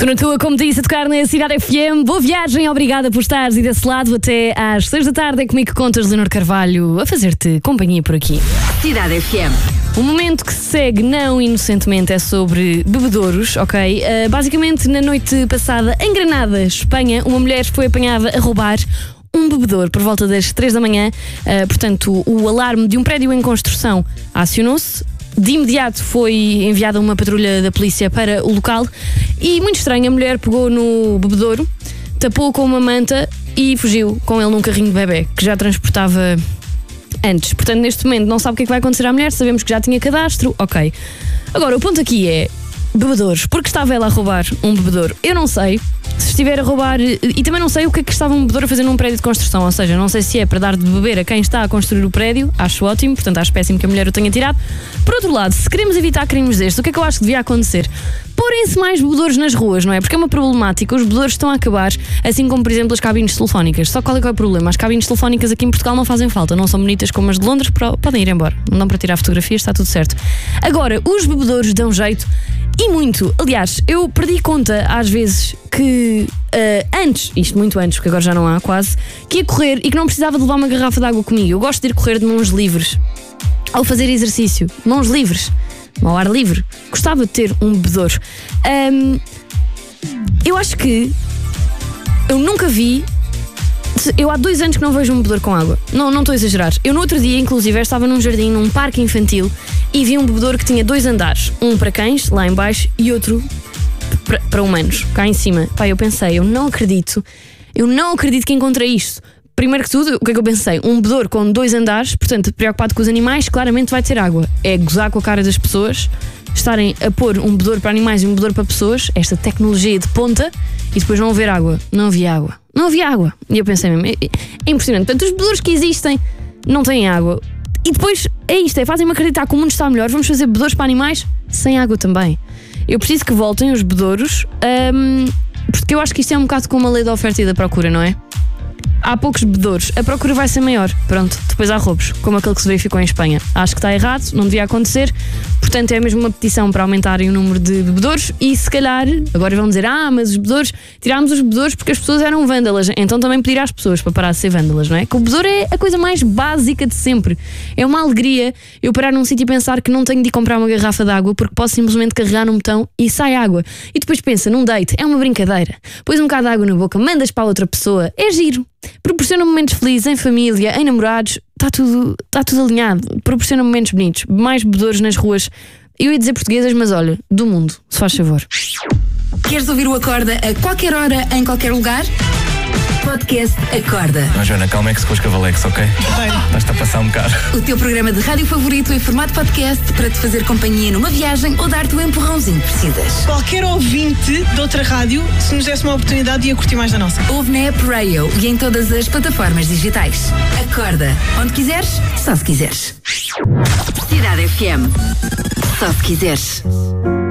Na tua, como disse, a tocar na Cidade FM. Boa viagem, obrigada por estares e desse lado até às 6 da tarde. É comigo que contas, Leonor Carvalho, a fazer-te companhia por aqui. Cidade FM. O momento que se segue, não inocentemente, é sobre bebedouros, ok? Basicamente, na noite passada, em Granada, Espanha, uma mulher foi apanhada a roubar um bebedouro por volta das 3 da manhã. Portanto, o alarme de um prédio em construção acionou-se. De imediato foi enviada uma patrulha da polícia para o local e, muito estranho, a mulher pegou no bebedouro, tapou com uma manta e fugiu com ele num carrinho de bebê que já transportava antes. Portanto, neste momento não sabe o que é que vai acontecer à mulher, sabemos que já tinha cadastro, ok. Agora, o ponto aqui é bebedouros. Porque estava ela a roubar um bebedouro? Eu não sei. Se estiver a roubar... E também não sei o que é que estava um bebedouro a fazer num prédio de construção. Ou seja, não sei se é para dar de beber a quem está a construir o prédio. Acho ótimo, portanto acho péssimo que a mulher o tenha tirado. Por outro lado, se queremos evitar crimes destes, o que é que eu acho que devia acontecer? Porem-se mais bebedouros nas ruas, não é? Porque é uma problemática. Os bebedouros estão a acabar, assim como, por exemplo, as cabines telefónicas. Só qual é que é o problema? As cabines telefónicas aqui em Portugal não fazem falta. Não são bonitas como as de Londres, podem ir embora. Não dão para tirar fotografias, está tudo certo. Agora, os bebedouros dão jeito e muito. Aliás, eu perdi conta às vezes que antes, isto muito antes, porque agora já não há quase, que ia correr e que não precisava de levar uma garrafa de água comigo. Eu gosto de ir correr de mãos livres ao fazer exercício. Mãos livres, ao ar livre. Gostava de ter um bebedouro. Eu acho que eu nunca vi. Eu há 2 anos que não vejo um bebedouro com água. Não estou a exagerar. Eu no outro dia, inclusive, estava num jardim, num parque infantil, e vi um bebedouro que tinha 2 andares. Um para cães, lá em baixo, e outro para humanos, cá em cima. Pá, eu pensei, eu não acredito que encontrei isto. Primeiro que tudo, o que é que eu pensei? Um bebedouro com 2 andares, portanto, preocupado com os animais, claramente vai ter água. É gozar com a cara das pessoas estarem a pôr um bebedouro para animais e um bebedouro para pessoas, esta tecnologia de ponta, e depois não haver água. Não havia água. E eu pensei mesmo, é impressionante. Portanto, os bebedouros que existem não têm água. E depois é isto, fazem-me acreditar que o mundo está melhor. Vamos fazer bebedouros para animais sem água também. Eu preciso que voltem os bebedouros, porque eu acho que isto é um bocado como a lei da oferta e da procura, não é? Há poucos bebedouros, a procura vai ser maior. Pronto, depois há roubos, como aquele que se verificou em Espanha. Acho que está errado, não devia acontecer. Portanto, é mesmo uma petição para aumentarem o número de bebedouros. E se calhar, agora vão dizer, mas os bebedouros, tirámos os bebedouros porque as pessoas eram vândalas. Então também pedir às pessoas para parar de ser vândalas, não é? Que o bebedouro é a coisa mais básica de sempre. É uma alegria eu parar num sítio e pensar que não tenho de ir comprar uma garrafa de água porque posso simplesmente carregar num botão e sai água. E depois pensa, num date, é uma brincadeira. Pões um bocado de água na boca, mandas para a outra pessoa, é giro. Proporciona momentos felizes em família, em namorados, está tudo alinhado. Proporciona momentos bonitos, mais bebedouros nas ruas. Eu ia dizer portuguesas, mas olha, do mundo, se faz favor. Queres ouvir o Acorda a qualquer hora, em qualquer lugar? Podcast Acorda. Joana, calma é que se com os cavaleques, ok? Estás-te a passar um bocado. O teu programa de rádio favorito em formato podcast para te fazer companhia numa viagem ou dar-te o empurrãozinho que precisas. Qualquer ouvinte de outra rádio, se nos desse uma oportunidade, ia curtir mais da nossa. Ouve na App Radio e em todas as plataformas digitais. Acorda, onde quiseres, só se quiseres. Cidade FM, só se quiseres.